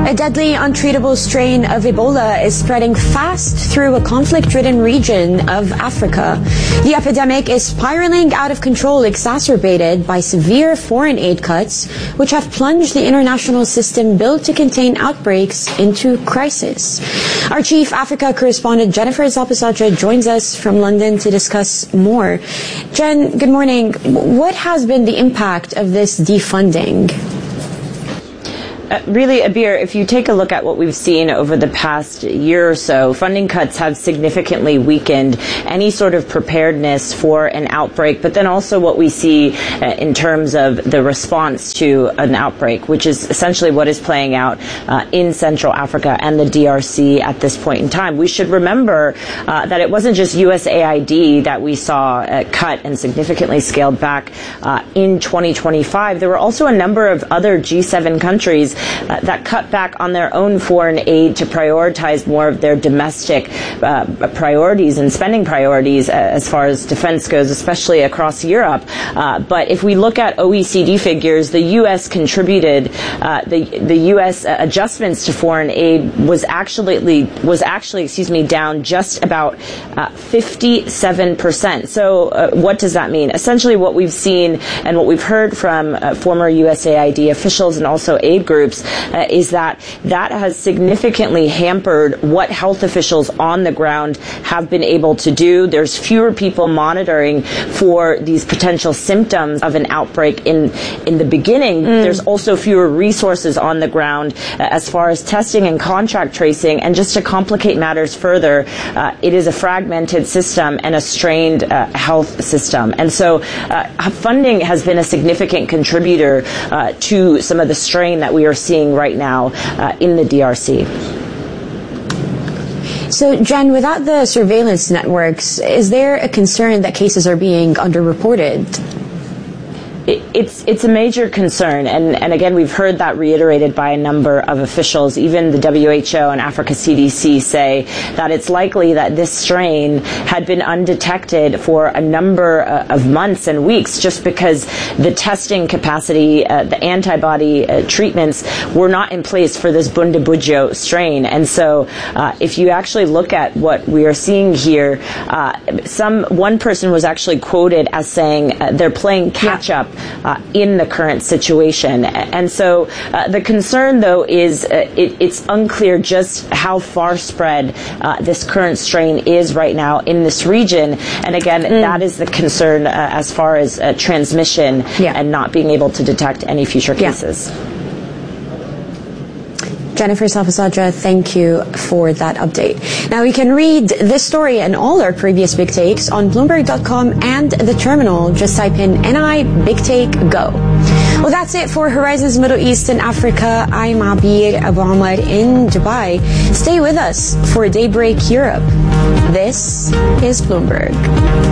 A deadly, untreatable strain of Ebola is spreading fast through a conflict-ridden region of Africa. The epidemic is spiraling out of control, exacerbated by severe foreign aid cuts, which have plunged the international system built to contain outbreaks into crisis. Our chief Africa correspondent Jennifer Salpasatra joins us from London to discuss more. Jen, good morning. What has been the impact of this defunding? Really, Abir, if you take a look at what we've seen over the past year or so, funding cuts have significantly weakened any sort of preparedness for an outbreak, but then also what we see in terms of the response to an outbreak, which is essentially what is playing out in Central Africa and the DRC at this point in time. We should remember that it wasn't just USAID that we saw cut and significantly scaled back in 2025. There were also a number of other G7 countries that cut back on their own foreign aid to prioritize more of their domestic priorities and spending priorities as far as defense goes, especially across Europe. But if we look at OECD figures, the U.S. contributed, the U.S. adjustments to foreign aid was actually down just about 57%. So what does that mean? Essentially what we've seen and what we've heard from former USAID officials and also aid groups is that has significantly hampered what health officials on the ground have been able to do. There's fewer people monitoring for these potential symptoms of an outbreak in the beginning. There's also fewer resources on the ground as far as testing and contract tracing. And just to complicate matters further, it is a fragmented system and a strained health system. And so funding has been a significant contributor to some of the strain that we are seeing right now in the DRC. So, Jen, without the surveillance networks, is there a concern that cases are being underreported? It's a major concern, and again, we've heard that reiterated by a number of officials. Even the WHO and Africa CDC say that it's likely that this strain had been undetected for a number of months and weeks just because the testing capacity, the antibody treatments were not in place for this Bundibugyo strain. And so if you actually look at what we are seeing here, one person was actually quoted as saying they're playing catch up in the current situation. And so the concern, though, is it's unclear just how far spread this current strain is right now in this region. And again, that is the concern as far as transmission and not being able to detect any future cases. Jennifer Salpasatra, thank you for that update. Now, you can read this story and all our previous Big Takes on Bloomberg.com and the terminal. Just type in NI Big Take Go. Well, that's it for Horizons Middle East and Africa. I'm Abir Abu Ahmad in Dubai. Stay with us for Daybreak Europe. This is Bloomberg.